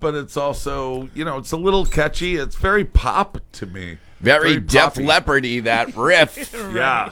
but it's also, it's a little catchy. It's very pop to me. Very Def poppy. Leppard-y, that riff. Yeah.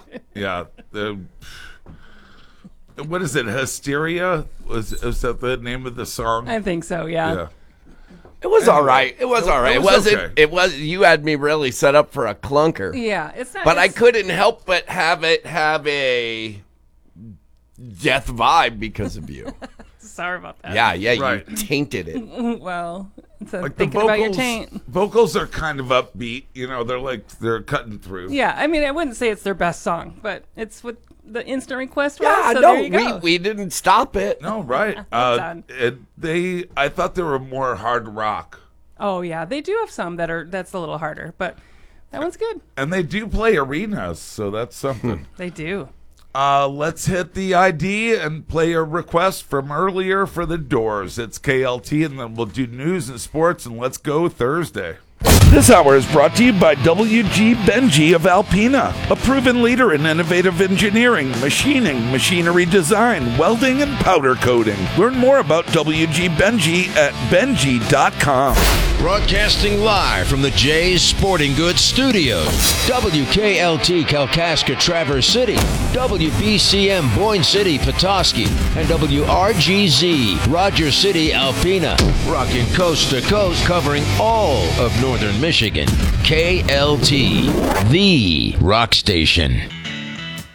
What is it? Hysteria? Is that the name of the song? I think so, yeah. It was all right. It was all right. It was wasn't. okay. It was. You had me really set up for a clunker. Yeah, it's not. But I couldn't help but have it have a death vibe because of you. Sorry about that. Yeah, Right. you tainted it. Well, it's Like thinking about your taint. vocals are kind of upbeat. They're cutting through. Yeah, I mean, I wouldn't say it's their best song, but it's what the instant request was. Yeah, so no, there you go. we didn't stop it. No, right. done. I thought they were more hard rock. Oh yeah, they do have some that's a little harder, but that one's good. And they do play arenas, so that's something. They do. Let's hit the ID and play a request from earlier for the Doors. It's KLT, and then we'll do news and sports, and let's go Thursday. This hour is brought to you by WG Benji of Alpena, a proven leader in innovative engineering, machining, machinery design, welding, and powder coating. Learn more about WG Benji at benji.com. Broadcasting live from the Jay's Sporting Goods Studios. WKLT Kalkaska Traverse City, WBCM Boyne City Petoskey, and WRGZ Rogers City Alpena. Rocking coast to coast, covering all of northern Michigan. KLT, the rock station.